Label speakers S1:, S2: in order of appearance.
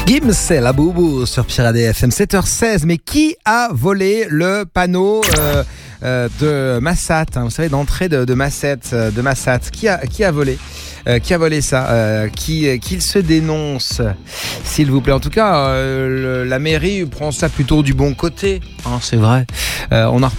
S1: Gims, c'est la boubou sur Pirate FM 7h16. Mais qui a volé le panneau de Massat, vous savez, d'entrée de Massat, qui a volé ça, qu'il se dénonce, s'il vous plaît. En tout cas, la mairie prend ça plutôt du bon côté, hein, c'est vrai. On en